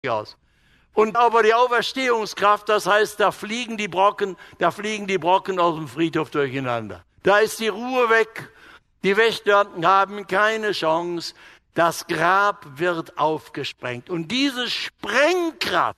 aus. Und aber die Auferstehungskraft, das heißt, da fliegen die Brocken aus dem Friedhof durcheinander. Da ist die Ruhe weg. Die Wächter haben keine Chance. Das Grab wird aufgesprengt. Und diese Sprengkraft,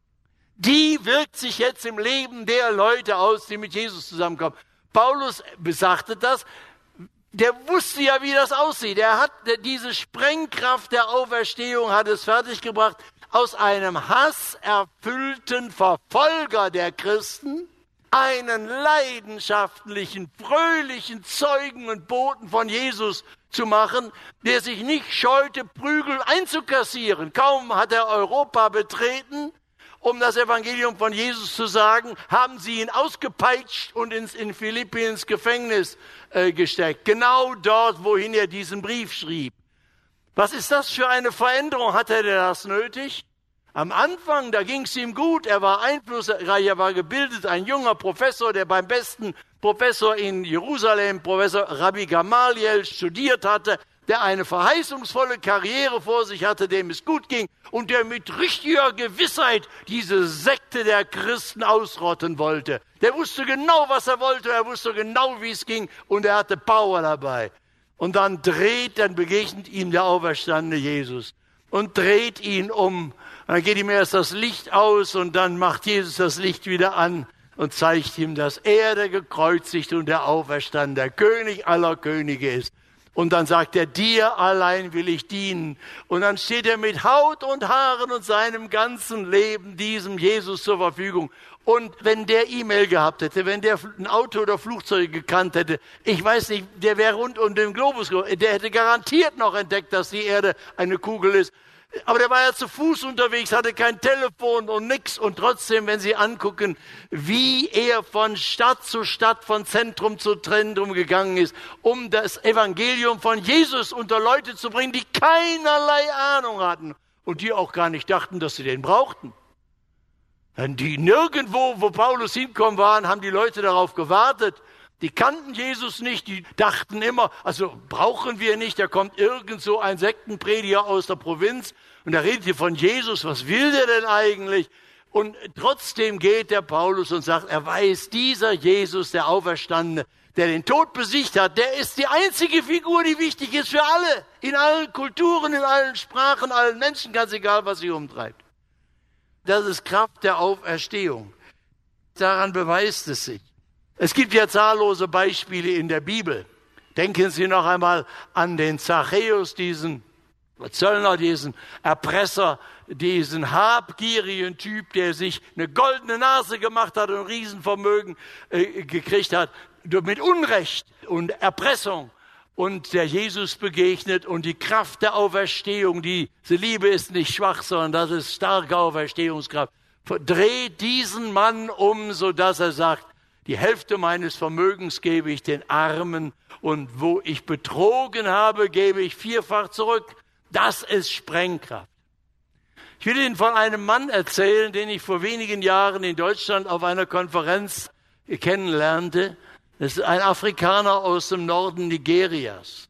die wirkt sich jetzt im Leben der Leute aus, die mit Jesus zusammenkommen. Paulus besagte das. Der wusste ja, wie das aussieht. Er hat diese Sprengkraft der Auferstehung, hat es fertiggebracht, aus einem hasserfüllten Verfolger der Christen einen leidenschaftlichen, fröhlichen Zeugen und Boten von Jesus zu machen, der sich nicht scheute, Prügel einzukassieren. Kaum hat er Europa betreten, um das Evangelium von Jesus zu sagen, haben sie ihn ausgepeitscht und in Philippi ins Gefängnis gesteckt. Genau dort, wohin er diesen Brief schrieb. Was ist das für eine Veränderung? Hatte er das nötig? Am Anfang, da ging es ihm gut. Er war einflussreich, er war gebildet, ein junger Professor, der beim besten Professor in Jerusalem, Professor Rabbi Gamaliel, studiert hatte, der eine verheißungsvolle Karriere vor sich hatte, dem es gut ging und der mit richtiger Gewissheit diese Sekte der Christen ausrotten wollte. Der wusste genau, was er wollte, er wusste genau, wie es ging und er hatte Power dabei. Und dann begegnet ihm der auferstandene Jesus und dreht ihn um. Dann geht ihm erst das Licht aus und dann macht Jesus das Licht wieder an und zeigt ihm, dass er der gekreuzigte und der Auferstandene, der König aller Könige ist. Und dann sagt er, dir allein will ich dienen. Und dann steht er mit Haut und Haaren und seinem ganzen Leben diesem Jesus zur Verfügung. Und wenn der E-Mail gehabt hätte, wenn der ein Auto oder Flugzeug gekannt hätte, ich weiß nicht, der wäre rund um den Globus, der hätte garantiert noch entdeckt, dass die Erde eine Kugel ist. Aber der war ja zu Fuß unterwegs, hatte kein Telefon und nix. Und trotzdem, wenn Sie angucken, wie er von Stadt zu Stadt, von Zentrum zu Zentrum gegangen ist, um das Evangelium von Jesus unter Leute zu bringen, die keinerlei Ahnung hatten und die auch gar nicht dachten, dass sie den brauchten. Denn die nirgendwo, wo Paulus hinkommen waren, haben die Leute darauf gewartet. Die kannten Jesus nicht, die dachten immer, also brauchen wir nicht, da kommt irgend so ein Sektenprediger aus der Provinz und da redet hier von Jesus, was will der denn eigentlich? Und trotzdem geht der Paulus und sagt, er weiß, dieser Jesus, der Auferstandene, der den Tod besiegt hat, der ist die einzige Figur, die wichtig ist für alle, in allen Kulturen, in allen Sprachen, allen Menschen, ganz egal, was sie umtreibt. Das ist Kraft der Auferstehung. Daran beweist es sich. Es gibt ja zahllose Beispiele in der Bibel. Denken Sie noch einmal an den Zachäus, diesen Zöllner, diesen Erpresser, diesen habgierigen Typ, der sich eine goldene Nase gemacht hat und ein Riesenvermögen gekriegt hat, mit Unrecht und Erpressung. Und der Jesus begegnet und die Kraft der Auferstehung, diese Liebe ist nicht schwach, sondern das ist starke Auferstehungskraft, dreht diesen Mann um, sodass er sagt, die Hälfte meines Vermögens gebe ich den Armen und wo ich betrogen habe, gebe ich vierfach zurück. Das ist Sprengkraft. Ich will Ihnen von einem Mann erzählen, den ich vor wenigen Jahren in Deutschland auf einer Konferenz kennenlernte. Das ist ein Afrikaner aus dem Norden Nigerias.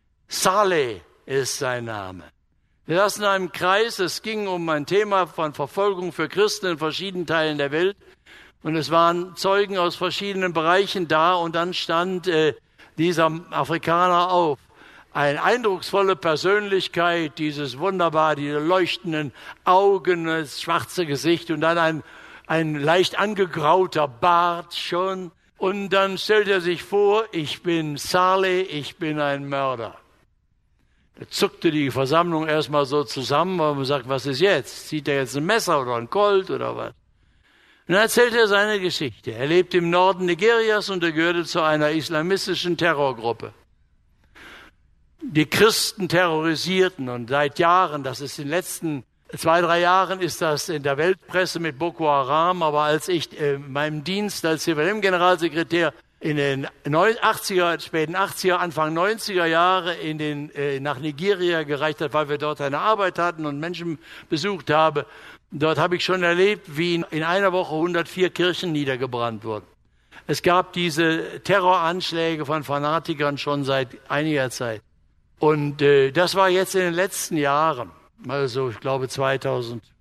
Saleh ist sein Name. Wir saßen in einem Kreis, es ging um ein Thema von Verfolgung für Christen in verschiedenen Teilen der Welt. Und es waren Zeugen aus verschiedenen Bereichen da und dann stand dieser Afrikaner auf. Eine eindrucksvolle Persönlichkeit, diese leuchtenden Augen, das schwarze Gesicht und dann ein leicht angegrauter Bart schon. Und dann stellt er sich vor, ich bin Saleh, ich bin ein Mörder. Da zuckte die Versammlung erstmal so zusammen, weil man sagt, was ist jetzt? Zieht er jetzt ein Messer oder ein Colt oder was? Und dann erzählt er seine Geschichte. Er lebt im Norden Nigerias und er gehörte zu einer islamistischen Terrorgruppe. Die Christen terrorisierten und seit Jahren, das ist in den letzten 2-3 Jahren, ist das in der Weltpresse mit Boko Haram, aber als ich meinem Dienst als CVM-Generalsekretär in den späten 80er, Anfang 90er Jahre nach Nigeria gereicht hat, weil wir dort eine Arbeit hatten und Menschen besucht habe, dort habe ich schon erlebt, wie in einer Woche 104 Kirchen niedergebrannt wurden. Es gab diese Terroranschläge von Fanatikern schon seit einiger Zeit. Und das war jetzt in den letzten Jahren, also ich glaube 2000.